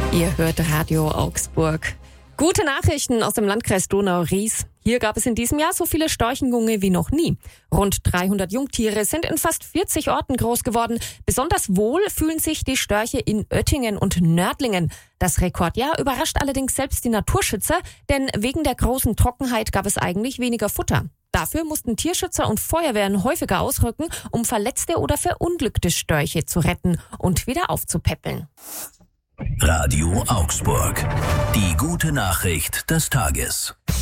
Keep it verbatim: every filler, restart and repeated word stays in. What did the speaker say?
Ihr hört Radio Augsburg. Gute Nachrichten aus dem Landkreis Donau-Ries. Hier gab es in diesem Jahr so viele Storchenjunge wie noch nie. Rund dreihundert Jungtiere sind in fast vierzig Orten groß geworden. Besonders wohl fühlen sich die Störche in Oettingen und Nördlingen. Das Rekordjahr überrascht allerdings selbst die Naturschützer, denn wegen der großen Trockenheit gab es eigentlich weniger Futter. Dafür mussten Tierschützer und Feuerwehren häufiger ausrücken, um verletzte oder verunglückte Störche zu retten und wieder aufzupäppeln. Radio Augsburg. Die gute Nachricht des Tages.